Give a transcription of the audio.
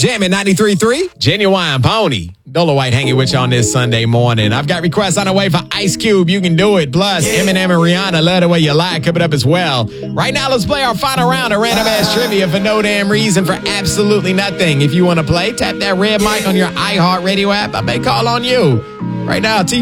Jammin' 93.3, Genuine Pony. Dolo White hanging with you on this Sunday morning. I've got requests on the way for Ice Cube. You can do it. Plus, Eminem and Rihanna, Love the Way You Lie, coming up as well. Right now, let's play our final round of random ass trivia for no damn reason, for absolutely nothing. If you want to play, tap that red mic on your iHeartRadio app. I may call on you. Right now,